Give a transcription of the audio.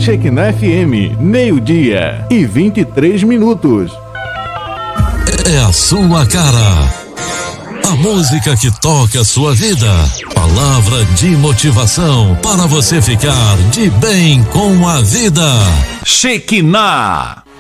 Shekinah FM, meio-dia e 23 minutos. É a sua cara. A música que toca a sua vida. Palavra de motivação para você ficar de bem com a vida. Shekinah.